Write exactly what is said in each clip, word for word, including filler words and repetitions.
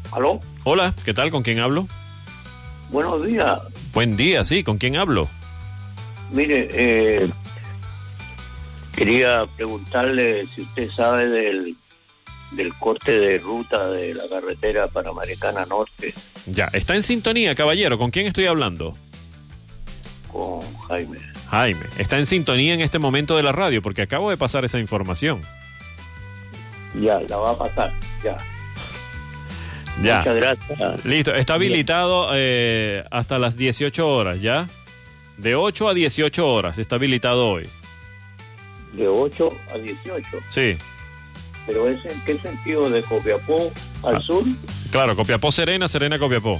¿Aló? Hola, ¿qué tal? ¿Con quién hablo? Buenos días. Buen día, sí, ¿con quién hablo? Mire, eh, quería preguntarle si usted sabe del, del corte de ruta de la carretera Panamericana Norte. Ya, está en sintonía, caballero. ¿Con quién estoy hablando? Con Jaime. Jaime, está en sintonía en este momento de la radio porque acabo de pasar esa información. Ya, la va a pasar, ya. Ya. Muchas gracias. Listo, está habilitado eh, hasta las dieciocho horas, ¿ya? De ocho a dieciocho horas está habilitado hoy. De ocho a dieciocho. Sí. ¿Pero es en qué sentido? ¿De Copiapó al ah, sur? Claro, Copiapó Serena, Serena Copiapó.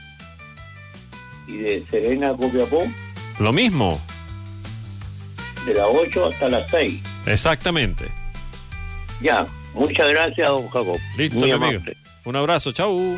¿Y de Serena a Copiapó? Lo mismo. De las ocho hasta las seis. Exactamente. Ya, muchas gracias, don Jacob. Listo, mi amigo. Un abrazo, chau.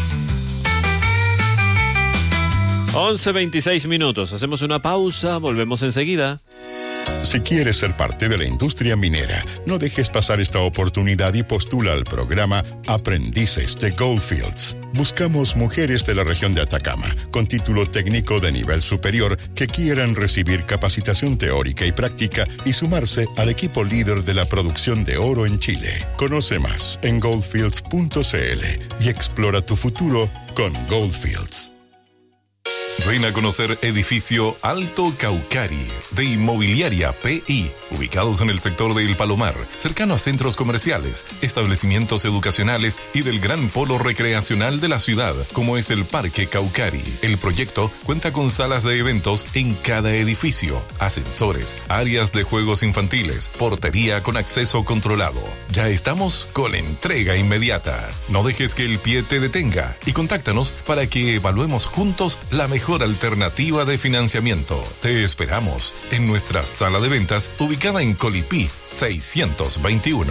once veintiséis minutos. Hacemos una pausa, volvemos enseguida. Si quieres ser parte de la industria minera, no dejes pasar esta oportunidad y postula al programa Aprendices de Goldfields. Buscamos mujeres de la región de Atacama con título técnico de nivel superior que quieran recibir capacitación teórica y práctica y sumarse al equipo líder de la producción de oro en Chile. Conoce más en goldfields punto c l y explora tu futuro con Goldfields. Ven a conocer edificio Alto Caucari de Inmobiliaria P I, ubicados en el sector de El Palomar, cercano a centros comerciales, establecimientos educacionales y del gran polo recreacional de la ciudad, como es el Parque Caucari. El proyecto cuenta con salas de eventos en cada edificio, ascensores, áreas de juegos infantiles, portería con acceso controlado. Ya estamos con entrega inmediata. No dejes que el pie te detenga y contáctanos para que evaluemos juntos la mejor alternativa de financiamiento. Te esperamos en nuestra sala de ventas ubicada en Colipí seiscientos veintiuno.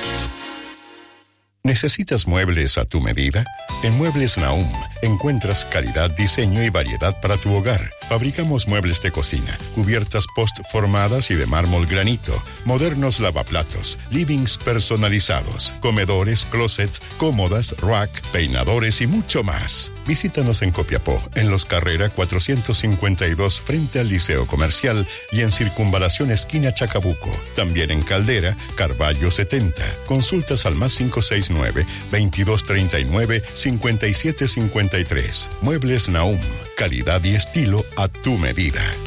¿Necesitas muebles a tu medida? En Muebles Nahum encuentras calidad, diseño y variedad para tu hogar. Fabricamos muebles de cocina, cubiertas post-formadas y de mármol granito, modernos lavaplatos, livings personalizados, comedores, closets, cómodas, rack, peinadores y mucho más. Visítanos en Copiapó, en Los Carrera cuatrocientos cincuenta y dos frente al Liceo Comercial y en Circunvalación esquina Chacabuco. También en Caldera, Carballo setenta. Consultas al más cinco seis nueve, veintidós treinta y nueve, cincuenta y siete cincuenta y tres. Muebles Nahum, calidad y estilo a tu medida.